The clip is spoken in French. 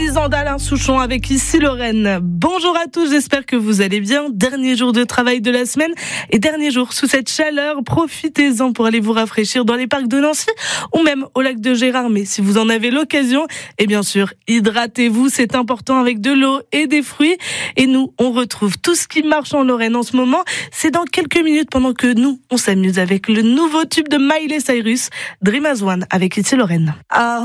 Paysan d'Alain Souchon avec ici Lorraine. Bonjour à tous, j'espère que vous allez bien. Dernier jour de travail de la semaine et dernier jour sous cette chaleur. Profitez-en pour aller vous rafraîchir dans les parcs de Nancy ou même au lac de Gérard. Mais si vous en avez l'occasion, et bien sûr, hydratez-vous, c'est important avec de l'eau et des fruits. Et nous, on retrouve tout ce qui marche en Lorraine en ce moment. C'est dans quelques minutes pendant que nous, on s'amuse avec le nouveau tube de Miley Cyrus, Dream as One avec ici Lorraine.